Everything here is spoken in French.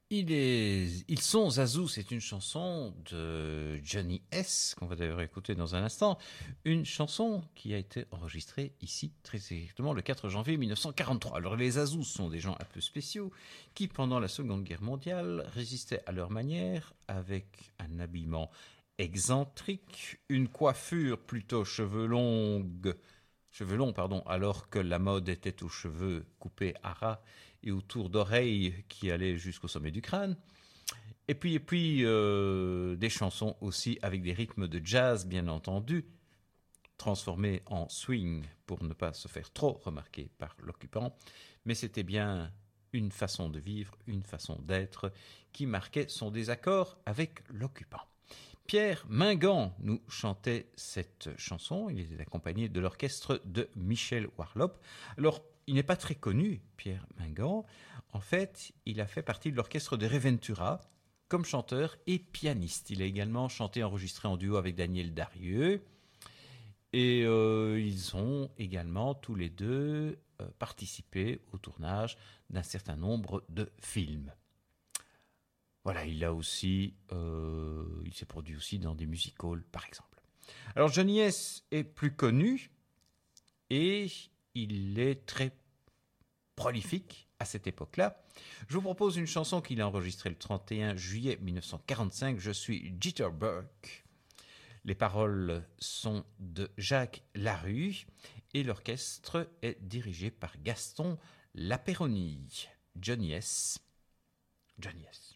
Ils sont Zazou, c'est une chanson de Johnny S, qu'on va d'ailleurs écouter dans un instant. Une chanson qui a été enregistrée ici, très exactement, le 4 janvier 1943. Alors les Zazous sont des gens un peu spéciaux qui, pendant la Seconde Guerre mondiale, résistaient à leur manière avec un habillement excentrique, une coiffure plutôt cheveux longs, pardon, alors que la mode était aux cheveux coupés à ras et autour d'oreilles qui allaient jusqu'au sommet du crâne. Et puis, des chansons aussi avec des rythmes de jazz, bien entendu, transformés en swing pour ne pas se faire trop remarquer par l'occupant. Mais c'était bien une façon de vivre, une façon d'être qui marquait son désaccord avec l'occupant. Pierre Mingan nous chantait cette chanson. Il était accompagné de l'orchestre de Michel Warlop. Alors, il n'est pas très connu, Pierre Mingan. En fait, il a fait partie de l'orchestre de Reventura comme chanteur et pianiste. Il a également chanté et enregistré en duo avec Daniel Darieux. Et ils ont également tous les deux participé au tournage d'un certain nombre de films. Voilà, il s'est produit aussi dans des musicals, par exemple. Alors Johnny S est plus connu et il est très prolifique à cette époque-là. Je vous propose une chanson qu'il a enregistrée le 31 juillet 1945. Je suis Jitterbug. Les paroles sont de Jacques Larue et l'orchestre est dirigé par Gaston Lapeyronie. Johnny S. Johnny S.